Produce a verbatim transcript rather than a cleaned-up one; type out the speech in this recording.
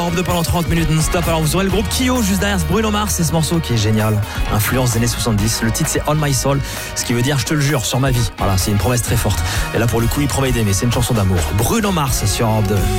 Europe deux pendant trente minutes non-stop. Alors vous aurez le groupe Kyo juste derrière Bruno Mars et ce morceau qui est génial, influence des années soixante-dix. Le titre c'est On My Soul, ce qui veut dire je te le jure sur ma vie. Voilà, c'est une promesse très forte. Et là pour le coup il promet d'aimer, c'est une chanson d'amour. Bruno Mars sur Europe deux.